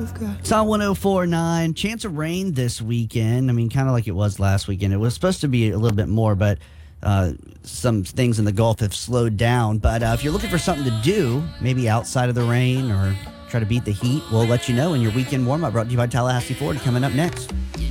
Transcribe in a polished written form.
It's on 104.9. Chance of rain this weekend. I mean, kind of like it was last weekend. It was supposed to be a little bit more, but some things in the Gulf have slowed down. But if you're looking for something to do, maybe outside of the rain or try to beat the heat, we'll let you know in your weekend warm-up brought to you by Tallahassee Ford coming up next.